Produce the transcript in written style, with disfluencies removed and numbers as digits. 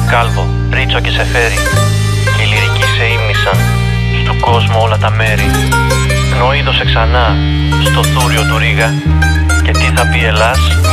Κάλβο, Ρίτσο και Σεφέρι. Και οι λυρικοί σε ύμνησαν στου κόσμου όλα τα μέρη. Πνοήδωσε ξανά στο θούριο του Ρίγα. Και τι θα πει Ελλάς?